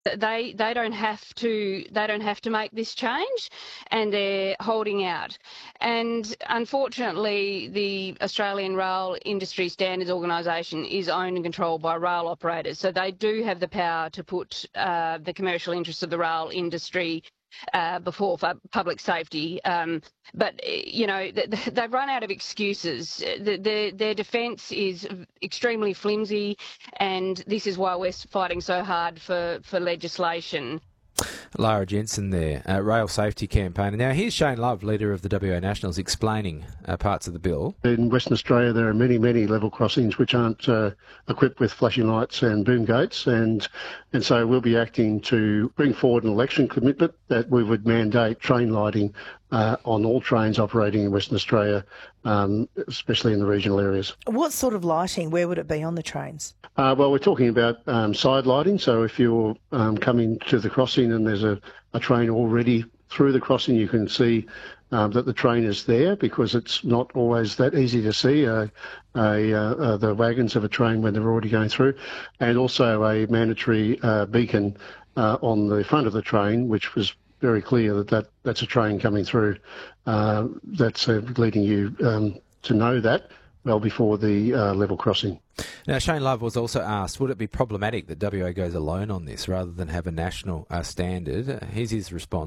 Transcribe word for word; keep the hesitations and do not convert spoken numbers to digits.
They they don't have to they don't have to make this change, and they're holding out. And unfortunately, the Australian Rail Industry Standards Organisation is owned and controlled by rail operators, so they do have the power to put uh, the commercial interests of the rail industry Uh, before for public safety. Um, but, you know, they've run out of excuses. The, the, their defence is extremely flimsy, and this is why we're fighting so hard for, for legislation. Lara Jensen there, uh, rail safety campaigner. Now, here's Shane Love, leader of the W A Nationals, explaining uh, parts of the bill. In Western Australia, there are many, many level crossings which aren't uh, equipped with flashing lights and boom gates, and and so we'll be acting to bring forward an election commitment that we would mandate train lighting uh, on all trains operating in Western Australia, um, especially in the regional areas. What sort of lighting? Where would it be on the trains? Uh, well, we're talking about um, side lighting. So if you're um, coming to the crossing and there's a, a train already through the crossing, you can see um, that the train is there, because it's not always that easy to see uh, a, uh, uh, the wagons of a train when they're already going through. And also a mandatory uh, beacon uh, on the front of the train, which was very clear that, that that's a train coming through. Uh, that's uh, leading you um, to know that well before the uh, level crossing. Now, Shane Love was also asked, would it be problematic that W A goes alone on this rather than have a national uh, standard? Uh, here's his response.